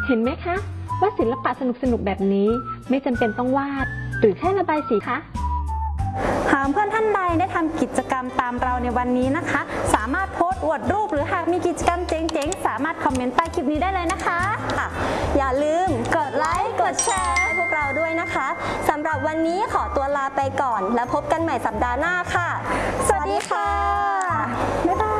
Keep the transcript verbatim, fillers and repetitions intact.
เห็นไหมคะว่าศิลปะสนุกๆแบบนี้ไม่จำเป็นต้องวาดหรือแค่ระบายสีคะหากเพื่อนท่านใดได้ทำกิจกรรมตามเราในวันนี้นะคะสามารถโพสต์อวดรูปหรือหากมีกิจกรรมเจ๋งๆสามารถคอมเมนต์ใต้คลิปนี้ได้เลยนะคะอย่าลืมกดไลค์กดแชร์ให้พวกเราด้วยนะคะสำหรับวันนี้ขอตัวลาไปก่อนแล้วพบกันใหม่สัปดาห์หน้าค่ะสวัสดีค่ะบ๊ายบาย